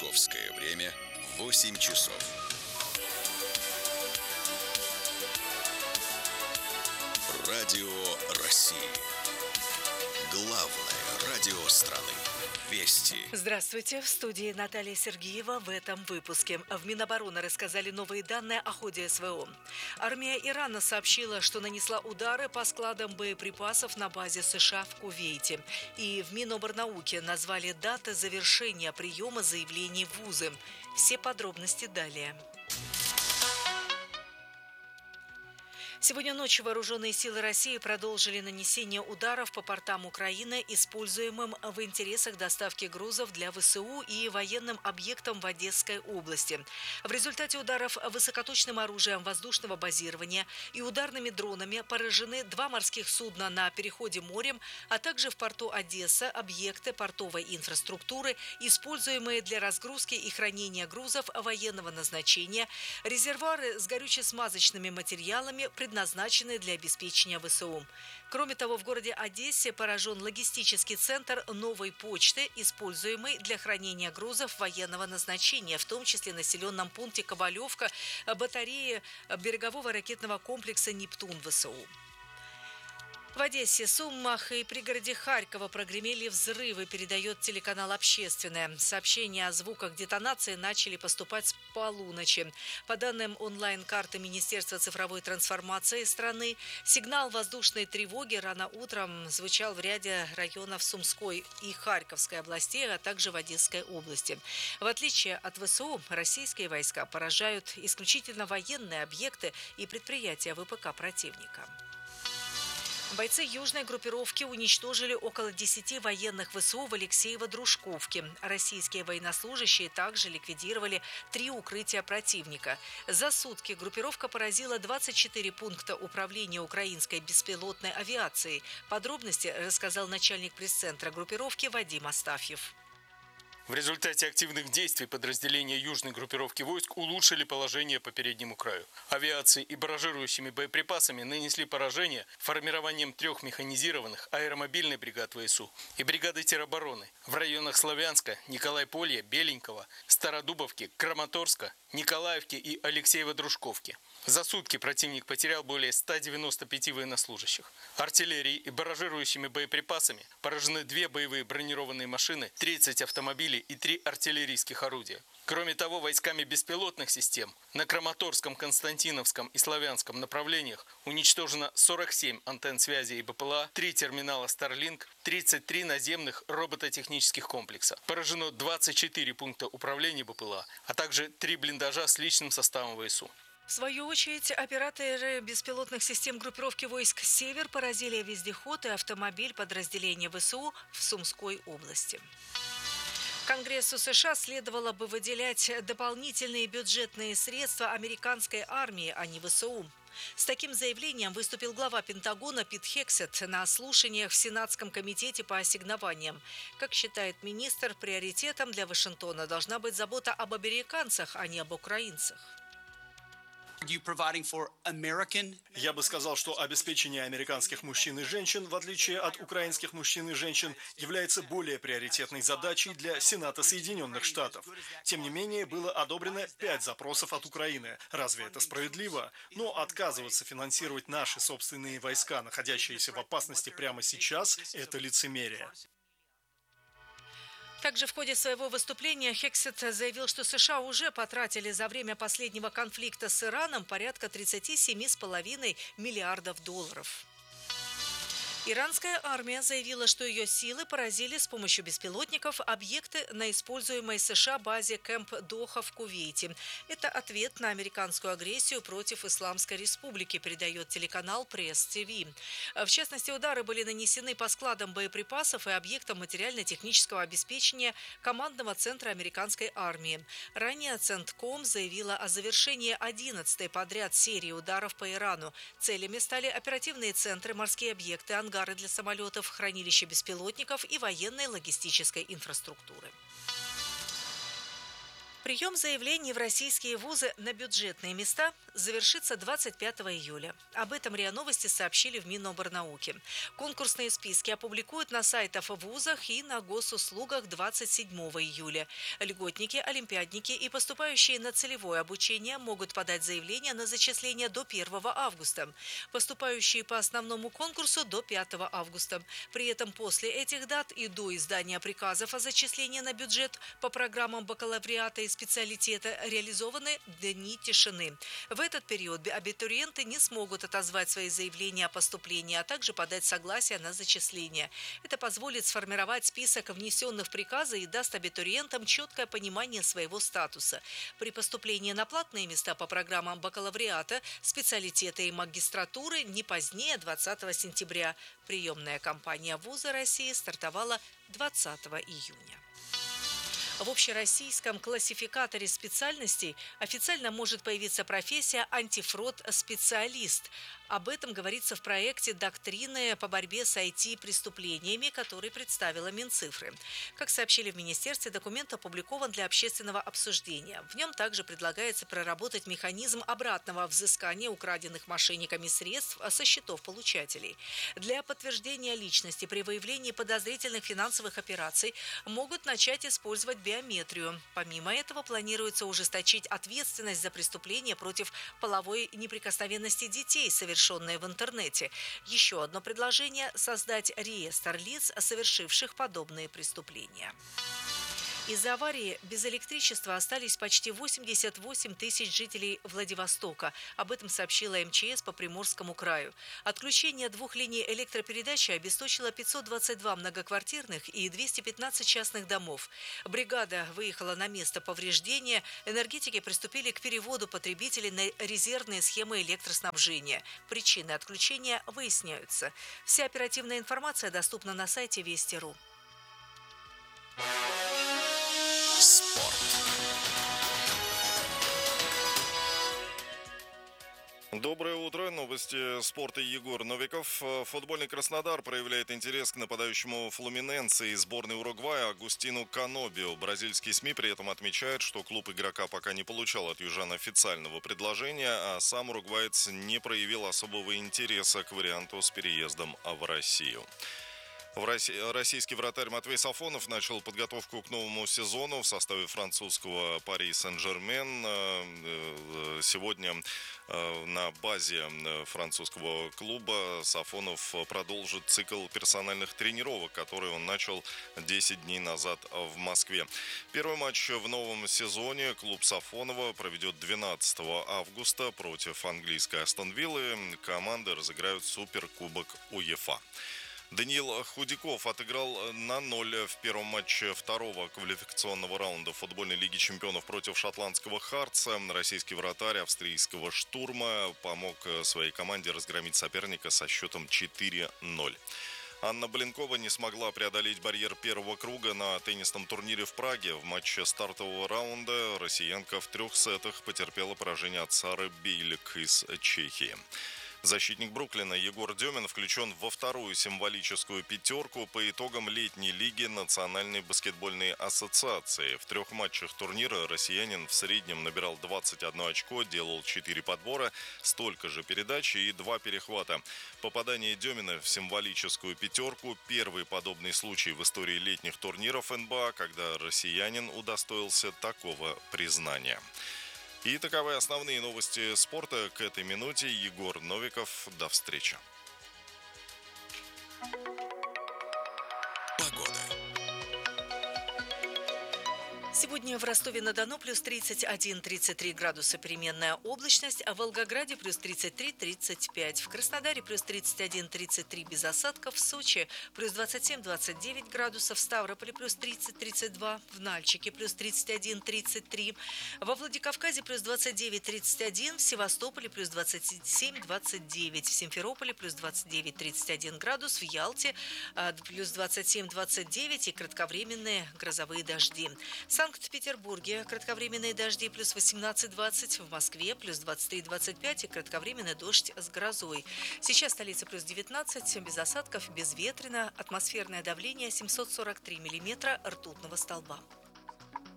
Московское время 8 часов. Радио России. Главное радио страны. Вести. Здравствуйте. В студии Наталья Сергеева. В этом выпуске. В Минобороны рассказали новые данные о ходе СВО. Армия Ирана сообщила, что нанесла удары по складам боеприпасов на базе США в Кувейте. И в Миноборнауки назвали даты завершения приема заявлений в вузы. Все подробности далее. Сегодня ночью вооруженные силы России продолжили нанесение ударов по портам Украины, используемым в интересах доставки грузов для ВСУ и военным объектам в Одесской области. В результате ударов высокоточным оружием воздушного базирования и ударными дронами поражены 2 морских судна на переходе морем, а также в порту Одесса объекты портовой инфраструктуры, используемые для разгрузки и хранения грузов военного назначения, резервуары с горюче-смазочными материалами, предназначенные для обеспечения ВСУ. Кроме того, в городе Одессе поражен логистический центр новой почты, используемый для хранения грузов военного назначения, в том числе в населенном пункте Ковалевка, батареи берегового ракетного комплекса «Нептун» ВСУ. В Одессе, Суммах и пригороде Харькова прогремели взрывы, передает телеканал «Общественное». Сообщения о звуках детонации начали поступать с полуночи. По данным онлайн-карты Министерства цифровой трансформации страны, сигнал воздушной тревоги рано утром звучал в ряде районов Сумской и Харьковской областей, а также в Одесской области. В отличие от ВСУ, российские войска поражают исключительно военные объекты и предприятия ВПК противника. Бойцы южной группировки уничтожили около 10 военных ВСУ в Алексеево-Дружковке. Российские военнослужащие также ликвидировали 3 укрытия противника. За сутки группировка поразила 24 пункта управления украинской беспилотной авиацией. Подробности рассказал начальник пресс-центра группировки Вадим Астафьев. В результате активных действий подразделения южной группировки войск улучшили положение по переднему краю. Авиацией и баражирующими боеприпасами нанесли поражение формированием 3 механизированных аэромобильных бригад ВСУ и бригады теробороны в районах Славянска, Николайполья, Беленького, Стародубовки, Краматорска, Николаевки и Алексеево-Дружковки. За сутки противник потерял более 195 военнослужащих. Артиллерией и баражирующими боеприпасами поражены 2 боевые бронированные машины, 30 автомобилей и 3 артиллерийских орудия. Кроме того, войсками беспилотных систем на Краматорском, Константиновском и Славянском направлениях уничтожено 47 антенн связи и БПЛА, 3 терминала Starlink, 33 наземных робототехнических комплекса. Поражено 24 пункта управления БПЛА, а также 3 блиндажа с личным составом ВСУ. В свою очередь, операторы беспилотных систем группировки войск «Север» поразили вездеход и автомобиль подразделения ВСУ в Сумской области. Конгрессу США следовало бы выделять дополнительные бюджетные средства американской армии, а не ВСУ. С таким заявлением выступил глава Пентагона Пит Хексет на слушаниях в Сенатском комитете по ассигнованиям. Как считает министр, приоритетом для Вашингтона должна быть забота об американцах, а не об украинцах. Я бы сказал, что обеспечение американских мужчин и женщин, в отличие от украинских мужчин и женщин, является более приоритетной задачей для Сената Соединенных Штатов. Тем не менее, было одобрено 5 запросов от Украины. Разве это справедливо? Но отказываться финансировать наши собственные войска, находящиеся в опасности прямо сейчас, это лицемерие. Также в ходе своего выступления Хексет заявил, что США уже потратили за время последнего конфликта с Ираном порядка 37,5 миллиардов долларов. Иранская армия заявила, что ее силы поразили с помощью беспилотников объекты на используемой США базе Кэмп Доха в Кувейте. Это ответ на американскую агрессию против Исламской Республики, передает телеканал Пресс-ТВ. В частности, удары были нанесены по складам боеприпасов и объектам материально-технического обеспечения командного центра американской армии. Ранее Центком заявила о завершении 11-й подряд серии ударов по Ирану. Целями стали оперативные центры, морские объекты, ангары для самолетов, хранилища беспилотников и военной логистической инфраструктуры. Прием заявлений в российские вузы на бюджетные места завершится 25 июля. Об этом РИА Новости сообщили в Миноборнауки. Конкурсные списки опубликуют на сайтах вузах и на госуслугах 27 июля. Льготники, олимпиадники и поступающие на целевое обучение могут подать заявление на зачисление до 1 августа. Поступающие по основному конкурсу до 5 августа. При этом после этих дат и до издания приказов о зачислении на бюджет по программам бакалавриата и специалитета реализованы дни тишины. В этот период абитуриенты не смогут отозвать свои заявления о поступлении, а также подать согласие на зачисление. Это позволит сформировать список внесенных в приказы и даст абитуриентам четкое понимание своего статуса. При поступлении на платные места по программам бакалавриата, специалитета и магистратуры не позднее 20 сентября. Приемная кампания вуза России стартовала 20 июня. В общероссийском классификаторе специальностей официально может появиться профессия антифрод-специалист. Об этом говорится в проекте «Доктрины по борьбе с IT-преступлениями», который представила Минцифры. Как сообщили в Министерстве, документ опубликован для общественного обсуждения. В нем также предлагается проработать механизм обратного взыскания украденных мошенниками средств со счетов получателей. Для подтверждения личности при выявлении подозрительных финансовых операций могут начать использовать биометрию. Помимо этого, планируется ужесточить ответственность за преступления против половой неприкосновенности детей, совершенные в интернете. Еще одно предложение – создать реестр лиц, совершивших подобные преступления. Из-за аварии без электричества остались почти 88 тысяч жителей Владивостока. Об этом сообщила МЧС по Приморскому краю. Отключение 2 линий электропередачи обесточило 522 многоквартирных и 215 частных домов. Бригада выехала на место повреждения. Энергетики приступили к переводу потребителей на резервные схемы электроснабжения. Причины отключения выясняются. Вся оперативная информация доступна на сайте Вести.ру. Спорт. Доброе утро. Новости спорта. Егор Новиков. Футбольный Краснодар проявляет интерес к нападающему Флуминенсе из сборной Уругвая Агустину Канобио. Бразильские СМИ при этом отмечают, что клуб игрока пока не получал от южан официального предложения, а сам уругваец не проявил особого интереса к варианту с переездом в Россию. Российский вратарь Матвей Сафонов начал подготовку к новому сезону в составе французского Пари Сен-Жермен. Сегодня на базе французского клуба Сафонов продолжит цикл персональных тренировок, который он начал 10 дней назад в Москве. Первый матч в новом сезоне клуб Сафонова проведет 12 августа против английской Астон Виллы. Команды разыграют Суперкубок УЕФА. Даниил Худяков отыграл на 0 в первом матче второго квалификационного раунда футбольной лиги чемпионов против шотландского Хартса. Российский вратарь австрийского Штурма помог своей команде разгромить соперника со счетом 4-0. Анна Блинкова не смогла преодолеть барьер первого круга на теннисном турнире в Праге. В матче стартового раунда россиянка в 3 сетах потерпела поражение от Сары Бейлик из Чехии. Защитник Бруклина Егор Демин включен во вторую символическую пятерку по итогам летней лиги Национальной баскетбольной ассоциации. В 3 матчах турнира россиянин в среднем набирал 21 очко, делал 4 подбора, столько же передач и 2 перехвата. Попадание Демина в символическую пятерку – первый подобный случай в истории летних турниров НБА, когда россиянин удостоился такого признания. И таковы основные новости спорта к этой минуте. Егор Новиков. До встречи. Сегодня в Ростове-на-Дону плюс 31-33 градуса переменная облачность, а в Волгограде плюс 33-35, в Краснодаре плюс 31-33 без осадков, в Сочи плюс 27-29 градусов, в Ставрополе плюс 30-32, в Нальчике плюс 31-33, во Владикавказе плюс 29-31, в Севастополе плюс 27-29, в Симферополе плюс 29-31 градус, в Ялте плюс 27-29 и кратковременные грозовые дожди. В Санкт-Петербурге кратковременные дожди плюс 18-20, в Москве плюс 23-25 и кратковременный дождь с грозой. Сейчас столица плюс 19, без осадков, безветренно, атмосферное давление 743 миллиметра ртутного столба.